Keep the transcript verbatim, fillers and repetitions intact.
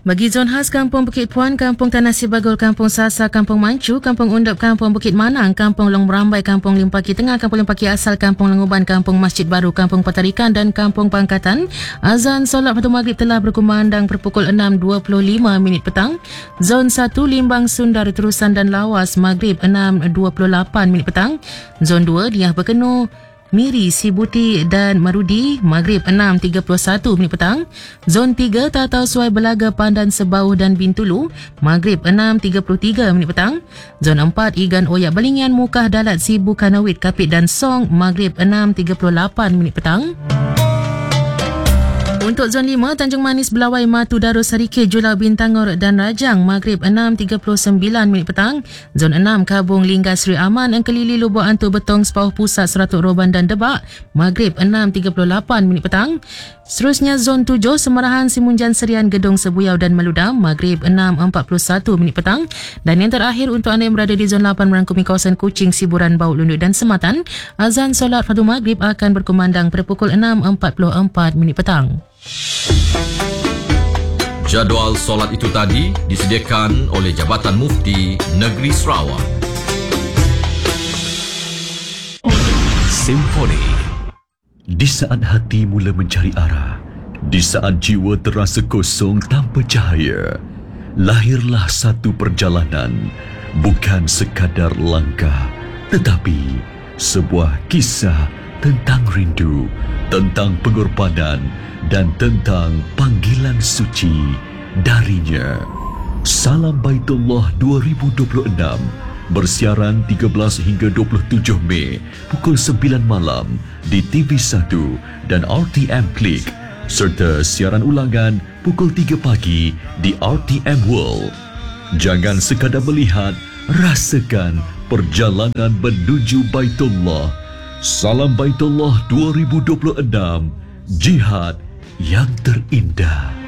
Bagi zon khas Kampung Bukit Puan, Kampung Tanah Sibagul, Kampung Sasa, Kampung Mancu, Kampung Undap, Kampung Bukit Manang, Kampung Long Merambai, Kampung Limpaki Tengah, Kampung Limpaki Asal, Kampung Lenguban, Kampung Masjid Baru, Kampung Patarikan dan Kampung Pangkatan, azan solat Fardu Maghrib telah berkumandang berpukul enam dua puluh lima minit petang. Zon satu Limbang, Sundar, Terusan dan Lawas, Maghrib enam dua puluh lapan minit petang. Zon dua Diah Berkenu, Miri, Sibuti dan Marudi, Maghrib enam tiga puluh satu minit petang. Zon tiga Tatau Suai, Belaga, Pandan, Sebauh dan Bintulu, Maghrib enam tiga puluh tiga minit petang. Zon empat Igan, Oyak, Balingian, Mukah, Dalat, Sibu, Kanawit, Kapit dan Song, Maghrib enam tiga puluh lapan minit petang. Untuk zon lima, Tanjung Manis, Belawai, Matu, Darus, Sarike, Julau, Bintangor dan Rajang, Maghrib enam tiga puluh sembilan minit petang. Zon enam Kabung, Lingga, Sri Aman, Engkelili, Lubuk Antu, Betong, Sepauh Pusat, Seratuk Roban dan Debak, Maghrib enam tiga puluh lapan minit petang. Seterusnya zon tujuh Semarahan, Simunjan, Serian, Gedong, Sebuyau dan Meludam, Maghrib enam empat puluh satu minit petang. Dan yang terakhir untuk anda yang berada di zon lapan merangkumi kawasan Kuching, Siburan, Bau, Lundu dan Sematan, azan solat Fardu Maghrib akan berkumandang pada pukul enam empat puluh empat minit petang. Jadual solat itu tadi disediakan oleh Jabatan Mufti Negeri Sarawak. Simfoni. Di saat hati mula mencari arah, di saat jiwa terasa kosong tanpa cahaya, lahirlah satu perjalanan, bukan sekadar langkah, tetapi sebuah kisah tentang rindu, tentang pengorbanan dan tentang panggilan suci darinya. Salam Baitullah dua ribu dua puluh enam bersiaran tiga belas hingga dua puluh tujuh Mei pukul sembilan malam di T V satu dan R T M Klik, serta siaran ulangan pukul tiga pagi di R T M World. Jangan sekadar melihat, rasakan perjalanan menuju Baitullah. Salam Baitullah dua ribu dua puluh enam, jihad yang terindah.